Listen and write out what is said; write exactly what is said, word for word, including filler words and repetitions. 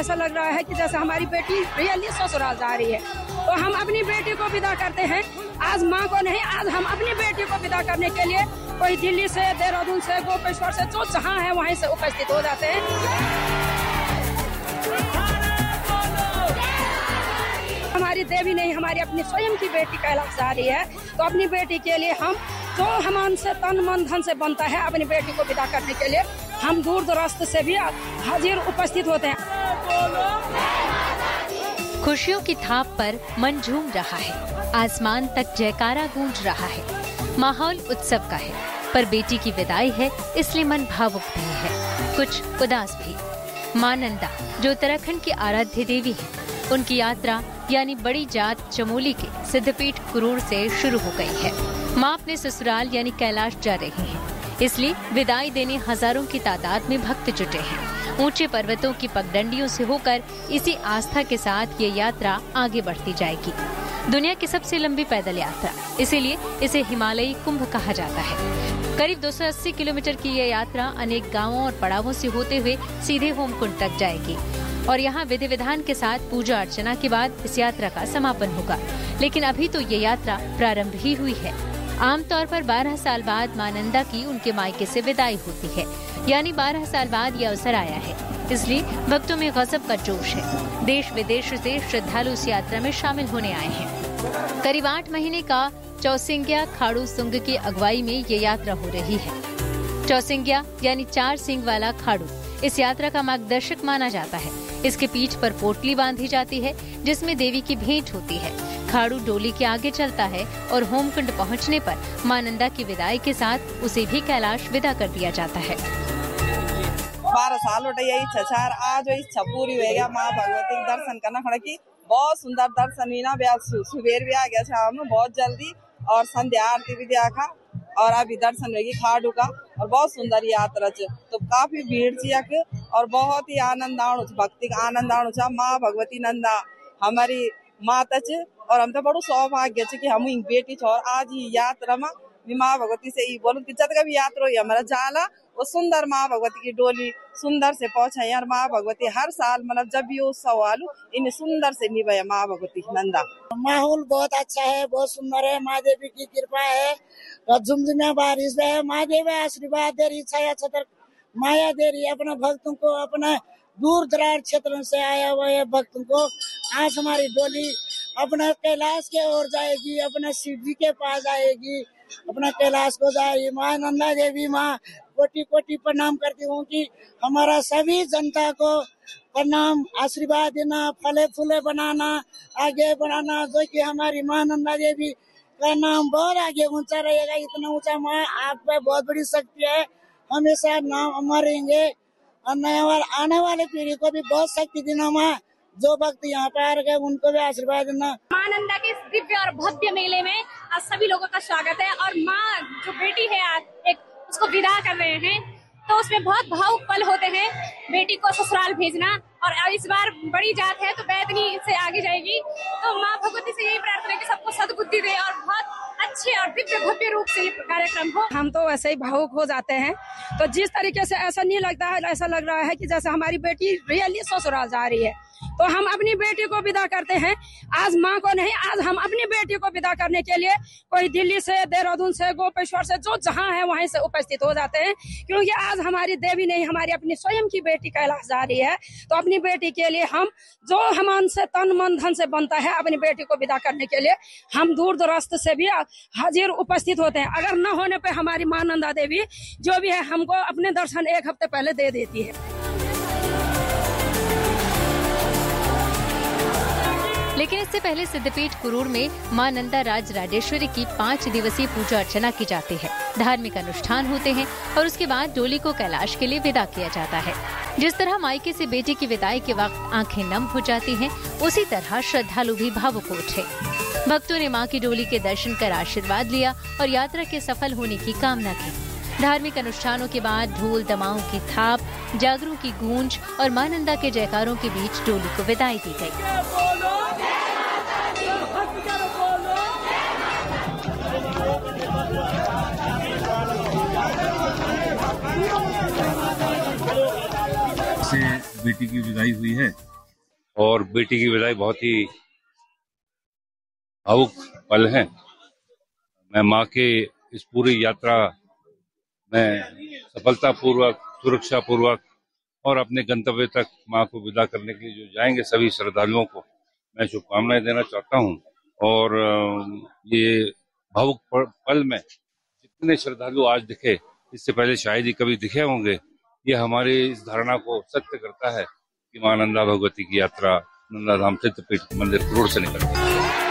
ऐसा लग रहा है कि जैसे हमारी बेटी रियली ससुराल जा रही है। तो हम अपनी बेटी को विदा करते हैं, आज माँ को नहीं, आज हम अपनी बेटी को विदा करने के लिए कोई दिल्ली से, देहरादून से, गोपेश्वर से, जो जहाँ है वहीं से उपस्थित हो जाते हैं। हमारी देवी नहीं, हमारी अपनी स्वयं की बेटी कैलाश जा रही है, तो अपनी बेटी के लिए हम जो हमान से तन मन धन से बनता है, अपनी बेटी को विदा करने के लिए हम दूर दराज से भी हाजिर उपस्थित होते हैं। खुशियों की थाप पर मन झूम रहा है, आसमान तक जयकारा गूंज रहा है, माहौल उत्सव का है, पर बेटी की विदाई है इसलिए मन भावुक भी है, कुछ उदास भी। मां नंदा जो उत्तराखंड की आराध्य देवी है, उनकी यात्रा यानी बड़ी जात चमोली के सिद्धपीठ कुरूर से शुरू हो गई है। मां अपने ससुराल यानी कैलाश जा रही हैं, इसलिए विदाई देने हजारों की तादाद में भक्त जुटे हैं। ऊंचे पर्वतों की पगडंडियों से होकर इसी आस्था के साथ ये यात्रा आगे बढ़ती जाएगी। दुनिया की सबसे लंबी पैदल यात्रा, इसीलिए इसे हिमालयी कुंभ कहा जाता है। करीब दो सौ अस्सी किलोमीटर की ये यात्रा अनेक गांवों और पड़ावों से होते हुए सीधे होमकुंड तक जाएगी और यहाँ विधि विधान के साथ पूजा अर्चना के बाद इस यात्रा का समापन होगा। लेकिन अभी तो ये यात्रा प्रारंभ ही हुई है। आमतौर पर बारह साल बाद मां नंदा की उनके मायके से विदाई होती है, यानी बारह साल बाद ये अवसर आया है, इसलिए भक्तों में गजब का जोश है। देश विदेश से श्रद्धालु इस यात्रा में शामिल होने आए हैं। करीब आठ महीने का चौसिंग्या खाड़ू सुंग की अगुवाई में ये यात्रा हो रही है। चौसिंग्या यानी चार सिंग वाला खाड़ू इस यात्रा का मार्गदर्शक माना जाता है। इसके पीठ पर पोटली बांधी जाती है जिसमें देवी की भेंट होती है। खाड़ू डोली के आगे चलता है और होमकुंड पहुंचने पर मां नंदा की विदाई के साथ उसे भी कैलाश विदा कर दिया जाता है। बारह साल उठे यही इच्छा, आज इच्छा पूरी हो गया। माँ भगवती के दर्शन करना खड़ा की बहुत सुंदर दर्शन ही ना, सुबेर भी आ गया शाम में बहुत जल्दी, और संध्या आरती भी देखा और अभी दर्शन होगी खाड़ू का, और बहुत सुंदर यात्रा च, तो काफी भीड़ थी और बहुत ही आनंद आणु, भक्ति का आनंद आणु। माँ भगवती नंदा हमारी माता च, और हम तो बड़ो सौभाग्य कि हम बेटी छ, और आज ही यात्रा में माँ भगवती से ही बोलूं कि जब भी यात्रा हुई हमारा जाला वो सुंदर माँ भगवती की डोली सुंदर से पहुंचाई, और माँ भगवती हर साल मतलब जब भी उत्सव आलू इन सुंदर से निभाया माँ भगवती नंदा। माहौल बहुत अच्छा है, बहुत सुंदर है, माँ देवी की कृपा है, झुमझुमिया बारिश है, माँ देवी आशीर्वाद दे रही, छाया छतर माया दे रही है अपने भक्तों को, अपना दूर दराज क्षेत्रों से आया हुआ है भक्तों को। आज हमारी डोली अपना कैलाश के ओर जाएगी, अपना शिव जी के पास आएगी, अपना कैलाश को जाएगी। माँ नंदा देवी माँ कोटि कोटि प्रणाम करती हूँ कि हमारा सभी जनता को प्रणाम, आशीर्वाद देना, फले फूले बनाना, आगे बढ़ाना, जो कि हमारी माँ नंदा देवी का नाम बहुत आगे ऊंचा रहेगा। इतना ऊंचा माँ आप पे बहुत बड़ी शक्ति है, हमेशा नाम अमर रहेंगे, और नया वाल, आने वाले पीढ़ी को भी बहुत शक्ति देना माँ। जो भक्त यहाँ पे आ रहे उनको भी आशीर्वाद देना। मां नंदा के दिव्य और भव्य मेले में आज सभी लोगों का स्वागत है, और माँ जो बेटी है आज एक उसको विदा कर रहे हैं, तो उसमें बहुत भावुक पल होते हैं। बेटी को ससुराल भेजना, और इस बार बड़ी जात है तो बैतनी से आगे जाएगी, तो माँ भगवती से यही प्रार्थना है कि सबको सद्बुद्धि दे और बहुत अच्छे और दिव्य भव्य रूप से ये कार्यक्रम हो। हम तो वैसे ही भावुक हो जाते हैं, तो जिस तरीके से ऐसा नहीं लगता है, ऐसा लग रहा है कि जैसे हमारी बेटी रियली ससुराल जा रही है, तो हम अपनी बेटी को विदा करते हैं, आज माँ को नहीं, आज हम अपनी बेटी को विदा करने के लिए कोई दिल्ली से, देहरादून से, गोपेश्वर से, जो जहाँ है वहीं से उपस्थित हो जाते हैं, क्योंकि आज हमारी देवी नहीं, हमारी अपनी स्वयं की बेटी कैलाश जा रही है, तो अपनी बेटी के लिए हम जो हमान से तन मन धन से बनता है, अपनी बेटी को विदा करने के लिए हम दूर दराज से भी हाजिर उपस्थित होते हैं। अगर न होने पे हमारी माँ नंदा देवी जो भी है हमको अपने दर्शन एक हफ्ते पहले दे देती है। लेकिन इससे पहले सिद्धपीठ कुरूर में मां नंदा राज राजेश्वरी की पाँच दिवसीय पूजा अर्चना की जाती है, धार्मिक अनुष्ठान होते हैं और उसके बाद डोली को कैलाश के लिए विदा किया जाता है। जिस तरह मायके से बेटी की विदाई के वक्त आंखें नम हो जाती हैं, उसी तरह श्रद्धालु भी भावुक उठे। भक्तों ने मां की डोली के दर्शन कर आशीर्वाद लिया और यात्रा के सफल होने की कामना की। धार्मिक अनुष्ठानों के बाद ढोल दमाओं की थाप, जागरों की गूंज और मां नंदा के जयकारों के बीच डोली को विदाई दी गई। से बेटी की विदाई हुई है और बेटी की विदाई बहुत ही भावुक पल है। मैं माँ के इस पूरी यात्रा में सफलतापूर्वक, सुरक्षा पूर्वक और अपने गंतव्य तक माँ को विदा करने के लिए जो जाएंगे सभी श्रद्धालुओं को मैं शुभकामनाएं देना चाहता हूँ। और ये भावुक पल में जितने श्रद्धालु आज दिखे, इससे पहले शायद ही कभी दिखे होंगे, ये हमारी इस धारणा को सत्य करता है कि माँ नंदा भगवती की यात्रा नंदा धाम सिद्धपीठ मंदिर कुरूर से निकलती है।